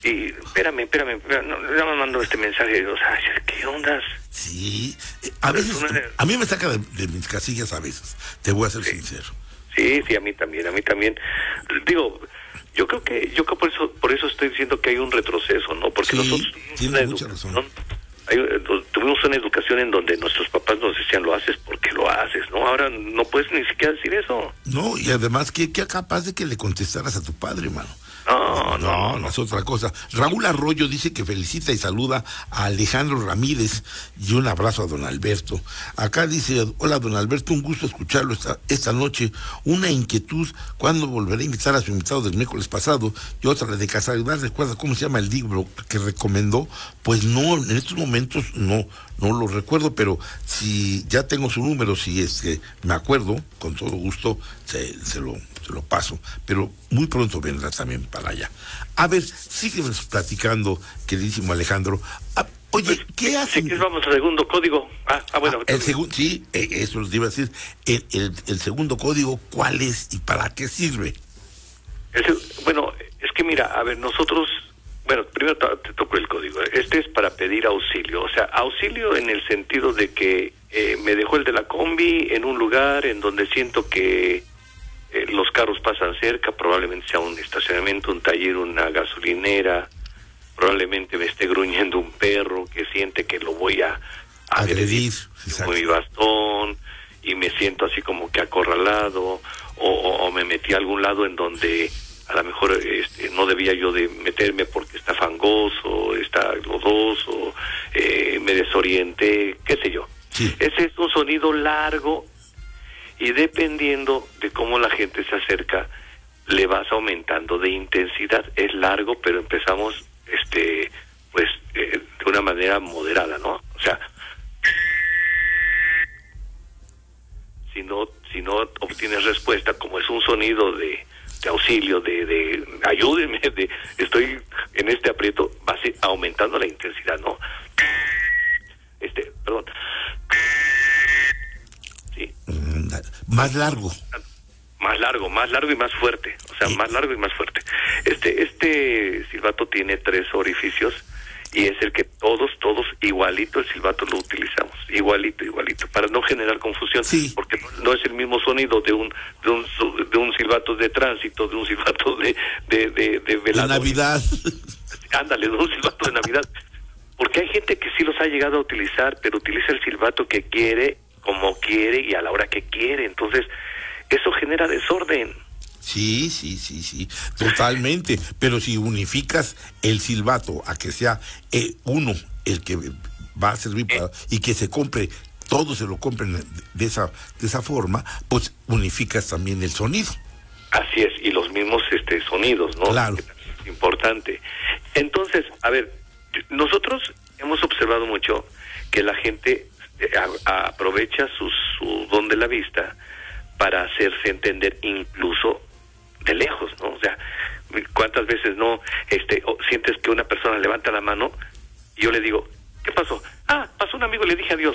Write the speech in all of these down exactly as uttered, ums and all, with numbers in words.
Y espérame, espérame, espérame no, ya me mandó este mensaje, o sea, ¿qué ondas? Sí, a veces, a mí me saca de, de mis casillas a veces, te voy a ser sí. sincero. Sí, sí, a mí también, a mí también. Digo, yo creo que, yo creo por eso, por eso estoy diciendo que hay un retroceso, ¿no? Porque sí, nosotros tienes mucha razón. ¿no? Hay, tuvimos una educación en donde nuestros papás nos decían, lo haces porque lo haces, ¿no? Ahora no puedes ni siquiera decir eso. No, y además, ¿qué, qué capaz de que le contestaras a tu padre, mano? No, no, no, no es otra cosa. Raúl Arroyo dice que felicita y saluda a Alejandro Ramírez y un abrazo a don Alberto. Acá dice, hola don Alberto, un gusto escucharlo esta, esta noche. Una inquietud, ¿cuándo volveré a invitar a su invitado del miércoles pasado? Y otra, de casualidad, ¿recuerda cómo se llama el libro que recomendó? Pues no, en estos momentos no, no lo recuerdo, pero si ya tengo su número, si es que me acuerdo, con todo gusto se, se lo... se lo paso, pero muy pronto vendrá también para allá. A ver, síguenos platicando, queridísimo Alejandro. Ah, oye, ¿qué hacen? Sí, vamos al segundo código. Ah, ah bueno. Ah, el segundo, sí, eh, eso les iba a decir. El, el, el segundo código, ¿cuál es y para qué sirve? El, bueno, es que mira, a ver, nosotros, bueno, primero te, te toco el código. Este es para pedir auxilio, o sea, auxilio en el sentido de que eh, me dejó el de la combi en un lugar en donde siento que Eh, los carros pasan cerca, probablemente sea un estacionamiento, un taller, una gasolinera, probablemente me esté gruñendo un perro que siente que lo voy a, a agredir con mi bastón y me siento así como que acorralado, o, o, o me metí a algún lado en donde a lo mejor este, no debía yo de meterme porque está fangoso, está lodoso, eh, me desorienté, qué sé yo. Sí. Ese es un sonido largo. Y dependiendo de cómo la gente se acerca, le vas aumentando de intensidad. Es largo, pero empezamos, este, pues, eh, de una manera moderada, ¿no? O sea, si no, si no obtienes respuesta, como es un sonido de, de auxilio, de, de ayúdeme, de estoy en este aprieto, vas aumentando la intensidad, ¿no? Este, perdón. Sí. Más largo. Más largo, más largo y más fuerte. O sea, sí. más largo y más fuerte. Este este silbato tiene tres orificios y es el que todos, todos, igualito el silbato lo utilizamos. Igualito, igualito. Para no generar confusión. Sí. Porque no es el mismo sonido de un de un, de un silbato de tránsito, de un silbato de, de, de, de velador. De Navidad. Ándale, de un silbato de Navidad. Porque hay gente que sí los ha llegado a utilizar, pero utiliza el silbato que quiere, como quiere y a la hora que quiere. Entonces, eso genera desorden. Sí, sí, sí, sí, totalmente. Pero si unificas el silbato a que sea eh, uno el que va a servir para, eh. y que se compre, todos se lo compren de esa de esa forma, pues unificas también el sonido. Así es, y los mismos este sonidos, ¿no? Claro. Es importante. Entonces, a ver, nosotros hemos observado mucho que la gente A, a, aprovecha su, su don de la vista para hacerse entender incluso de lejos, ¿no? O sea, ¿cuántas veces no este o, sientes que una persona levanta la mano y yo le digo, ¿qué pasó? Ah, pasó un amigo y le dije adiós.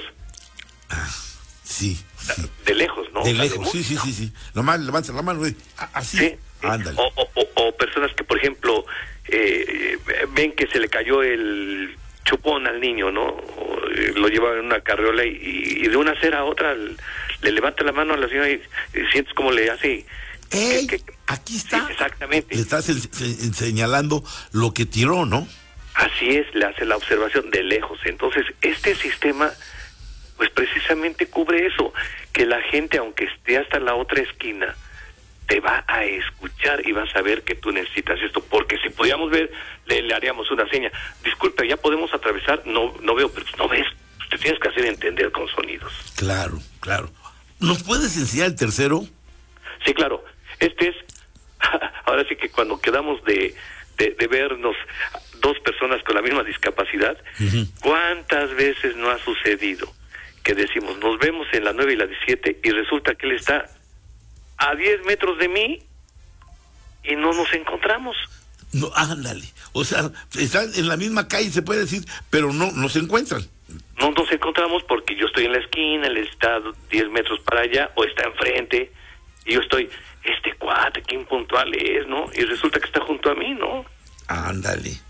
Ah, sí, sí. De lejos, ¿no? De o sea, lejos, de sí, sí, sí, sí. Nomás levanta la mano y así. Sí, ándale. O, o, o, o personas que, por ejemplo, eh, ven que se le cayó el chupón al niño, ¿no? O, eh, lo lleva en una carriola y, y de una acera a otra le, le levanta la mano a la señora y, y sientes como le hace... ¡Ey! Que, que, aquí está. Sí, exactamente. Le estás en, en, señalando lo que tiró, ¿no? Así es, le hace la observación de lejos. Entonces, este sistema, pues precisamente cubre eso, que la gente, aunque esté hasta la otra esquina, te va a escuchar y va a saber que tú necesitas esto, porque si podíamos ver, le, le haríamos una seña. Disculpe, ¿ya podemos atravesar? No no veo, pero no ves. Te tienes que hacer entender con sonidos. Claro, claro. ¿Nos puedes enseñar el tercero? Sí, claro. Este es, ahora sí que cuando quedamos de, de, de vernos dos personas con la misma discapacidad, uh-huh. ¿Cuántas veces no ha sucedido que decimos, nos vemos en la nueve y la diecisiete y resulta que él está a diez metros de mí y no nos encontramos? No, ándale. O sea, están en la misma calle, se puede decir, pero no, no se encuentran. No nos encontramos porque yo estoy en la esquina, él está diez metros para allá o está enfrente y yo estoy, este cuate, qué impuntual es, ¿no? Y resulta que está junto a mí, ¿no? Ándale.